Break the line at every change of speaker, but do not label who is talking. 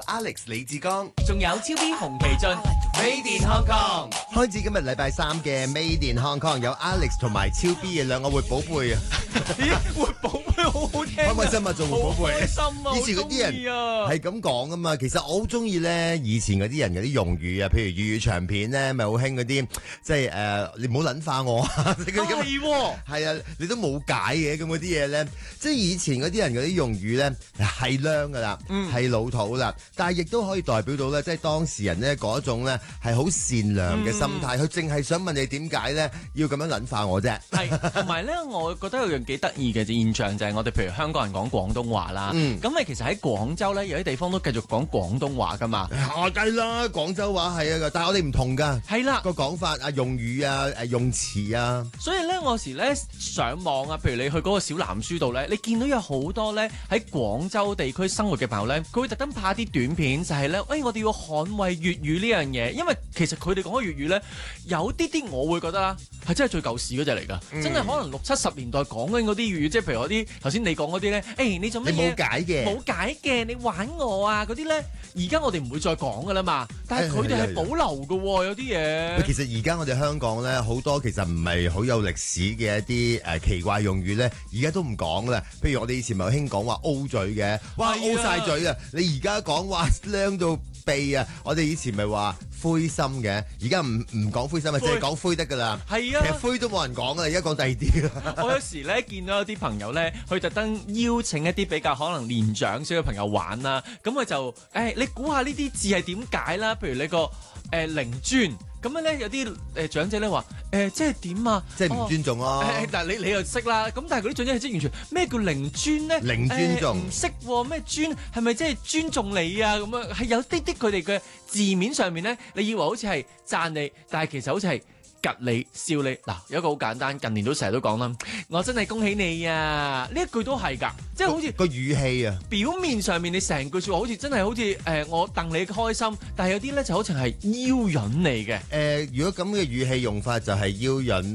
Alex 李志剛，
仲有超 B 洪其俊 Made in Hong Kong。
開始今日禮拜三嘅 Made in Hong Kong，有 Alex 同埋超 B 嘅兩個活寶貝啊！
咦，活寶貝好好聽，
開唔開心啊？做活寶貝，
開心啊！
以前嗰啲人係咁講噶嘛。其實我好中意咧，以前嗰啲人嗰啲用語啊，譬如粵語長片咧，咪好興嗰啲，即係你唔好撚化我啊！係啊，你都冇解嘅咁嗰啲嘢咧，即係以前嗰啲人嗰啲用語咧係靚噶啦，係老土啦，但係亦都可以代表到咧，即係當事人咧嗰種咧係好善良嘅心態，佢淨係想問你點解咧要咁樣撚化我啫。
係，同埋咧，我覺得有樣幾得意嘅現象就係我哋譬如香港人講廣東話啦，咁咪其實喺廣州咧有啲地方都繼續講廣東話噶嘛。
梗啦，廣州話係啊，但係我哋唔同噶，
係啦
個講法啊、用語啊、用詞啊。
所以咧，我有時咧上網啊，譬如你去嗰個小藍書度咧，你見到有好多咧喺廣州地區生活嘅朋友咧，佢會特登拍啲短片，就係咧，我哋要捍衛粵語呢樣嘢，因為其實佢哋講嘅粵語咧，有啲我會覺得啦，係真係最舊時嗰隻嚟㗎，真係可能60-70年代講緊嗰啲粵語，即係譬如嗰啲頭先你講嗰啲咧，你做乜嘢？
你冇解嘅，
冇解嘅，你玩我啊嗰啲咧，而家我哋唔會再講㗎啦嘛，但係佢哋係保留㗎喎，有啲嘢。
其實而家我哋香港咧好多其實唔係好有歷史嘅一啲奇怪用語咧，而家都唔講啦。譬如我哋以前咪興講話 O 嘴嘅，哇 O 晒嘴啊！你而家講話靚到鼻啊！我哋以前咪話灰心嘅，而家唔講灰心啊，淨係講灰得㗎啦。
係啊，
其實灰都冇人講㗎啦，而家講第二啲啦。
我有時咧見到有啲朋友咧，佢特登邀請一啲比較可能年長少嘅朋友玩啦，咁佢就你估下呢啲字係點解啦？譬如你個靈尊。咁樣咧，有啲長者咧話即係點啊？
即係唔尊重咯。
但係你又識啦。咁但係嗰啲長者係即係完全咩叫靈尊咧？
零尊重
唔識喎，咩尊係咪即係尊重你啊？咁樣係有啲佢哋嘅字面上面咧，你以為好似係讚你，但係其實好似係吉你笑你。嗱，有一個好簡單，近年都成日都講啦，我真係恭喜你啊！呢一句都係㗎，即係好似
個語氣啊。表
面上面你成句説話好似真係好似我戥你開心，但係有啲咧就好似係邀引你嘅。
如果咁嘅語氣用法就係邀引。